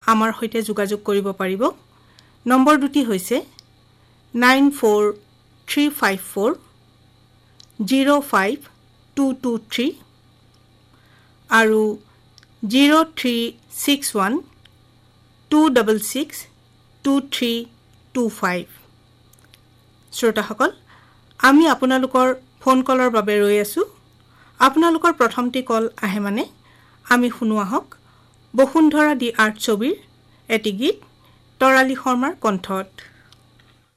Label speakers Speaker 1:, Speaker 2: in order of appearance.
Speaker 1: আমাৰ সৈতে যোগাযোগ কৰিব পাৰিব নম্বৰ দুটি হৈছে 9435405223 আৰু 0361266225 শ্ৰোতাসকল আমি আপোনালোকৰ ফোন কলৰ বাবে ৰৈ আছো আপোনালোকৰ প্ৰথমটি কল আহে মানে আমি শুনোৱা হক বসুন্ধৰা দি আৰ্ট ছবিৰ এটি গীত তৰালী শৰ্মাৰ কণ্ঠত